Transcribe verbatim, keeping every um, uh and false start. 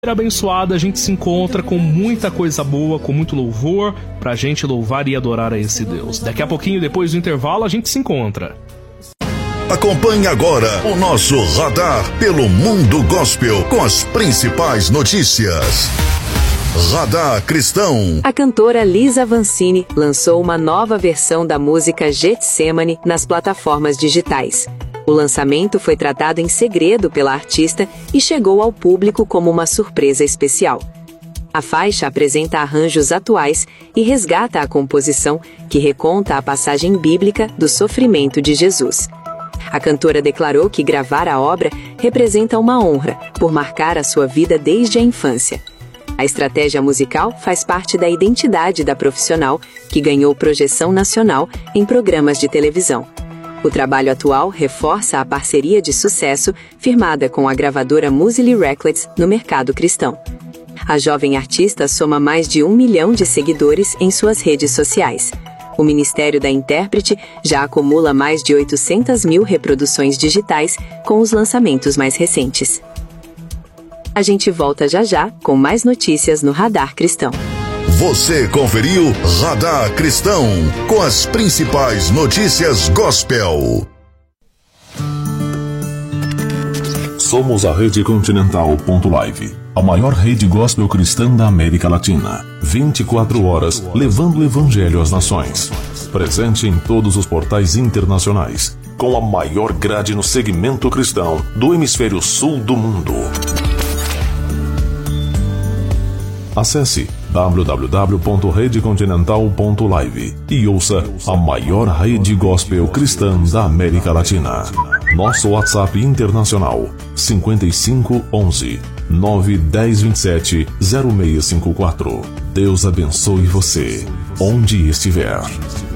abençoada, a gente se encontra com muita coisa boa, com muito louvor, pra gente louvar e adorar a esse Deus. Daqui a pouquinho, depois do intervalo, a gente se encontra. Acompanhe agora o nosso Radar pelo Mundo Gospel com as principais notícias. Radar Cristão. A cantora Lisa Vancini lançou uma nova versão da música Getsemane nas plataformas digitais. O lançamento foi tratado em segredo pela artista e chegou ao público como uma surpresa especial. A faixa apresenta arranjos atuais e resgata a composição que reconta a passagem bíblica do sofrimento de Jesus. A cantora declarou que gravar a obra representa uma honra por marcar a sua vida desde a infância. A estratégia musical faz parte da identidade da profissional, que ganhou projeção nacional em programas de televisão. O trabalho atual reforça a parceria de sucesso firmada com a gravadora Musily Records no mercado cristão. A jovem artista soma mais de um milhão de seguidores em suas redes sociais. O Ministério da Intérprete já acumula mais de oitocentas mil reproduções digitais com os lançamentos mais recentes. A gente volta já já com mais notícias no Radar Cristão. Você conferiu Radar Cristão com as principais notícias gospel. Somos a Rede Continental ponto live, a maior rede gospel cristã da América Latina. vinte e quatro horas levando o evangelho às nações. Presente em todos os portais internacionais, com a maior grade no segmento cristão do hemisfério sul do mundo. Acesse w w w ponto rede continental ponto live e ouça a maior rede gospel cristã da América Latina. Nosso WhatsApp internacional cinco cinco um um nove um zero dois sete zero seis cinco quatro. Deus abençoe você, onde estiver.